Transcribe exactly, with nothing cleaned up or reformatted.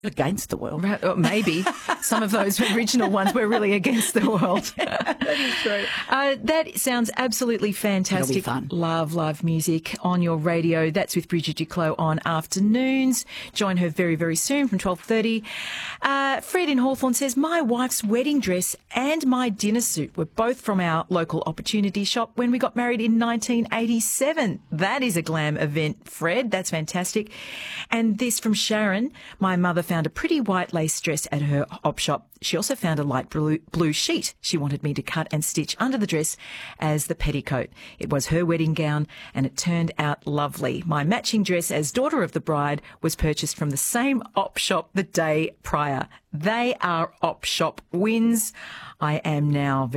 Against the world. Right, or maybe some of those original ones were really against the world. That is true. Uh, that sounds absolutely fantastic. It'll be fun. Love live music on your radio. That's with Bridget Duclos on Afternoons. Join her very, very soon from twelve thirty. Uh, Fred in Hawthorne says, my wife's wedding dress and my dinner suit were both from our local opportunity shop when we got married in nineteen eighty-seven. That is a glam event, Fred. That's fantastic. And this from Sharon. My mother found a pretty white lace dress at her op shop. She also found a light blue, blue sheet she wanted me to cut and stitch under the dress as the petticoat. It was her wedding gown and it turned out lovely. My matching dress as daughter of the bride was purchased from the same op shop the day prior. They are op shop wins. I am now very